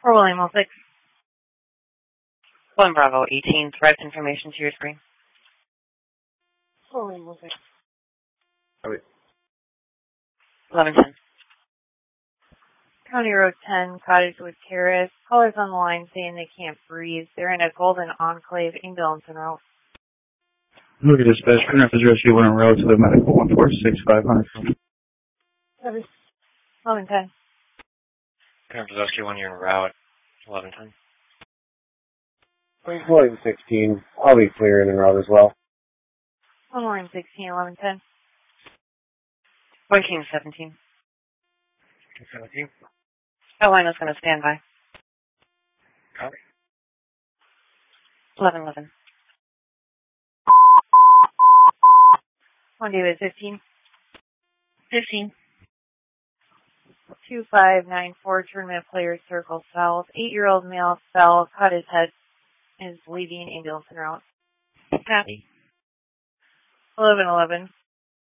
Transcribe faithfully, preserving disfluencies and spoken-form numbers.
For William oh six. One Bravo eighteen, threat information to your screen. For William oh six. Okay. eleven ten. County Road ten, Cottage with Terrace. Callers on the line saying they can't breathe. They're in a Golden Enclave ambulance en route. Look at dispatch. Current address you went on route to the medical one four six five hundred. Service eleven ten. Current rescue one, you're en route. eleven ten. William sixteen. I'll be clear in and route as well. One William sixteen, eleven ten. One King seventeen. seventeen. Atlanta is going to stand by. Copy. eleven eleven. One David fifteen. fifteen. two five nine four, Tournament Players Circle South. Eight-year-old male fell, cut his head, is leaving ambulance en route. Copy. eleven eleven.